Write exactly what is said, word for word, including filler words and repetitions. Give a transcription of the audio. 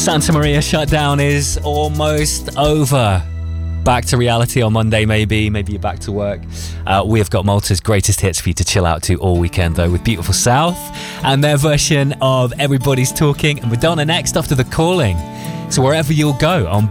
Santa Maria shutdown is almost over. Back to reality on Monday, maybe. Maybe you're back to work. Uh, we have got Malta's greatest hits for you to chill out to all weekend, though, with Beautiful South and their version of Everybody's Talking and Madonna next after The Calling. So wherever you'll go on